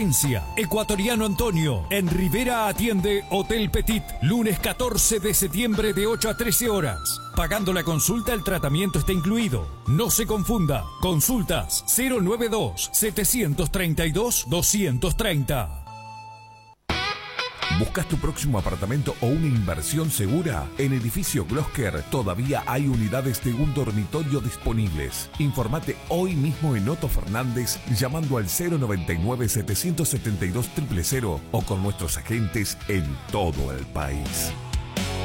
Ecuatoriano Antonio. En Rivera atiende Hotel Petit. Lunes 14 de septiembre de 8 a 13 horas. Pagando la consulta, el tratamiento está incluido. No se confunda. Consultas 092-732-230. ¿Buscas tu próximo apartamento o una inversión segura? En Edificio Glosker todavía hay unidades de un dormitorio disponibles. Informate hoy mismo en Otto Fernández llamando al 099-772-000 o con nuestros agentes en todo el país.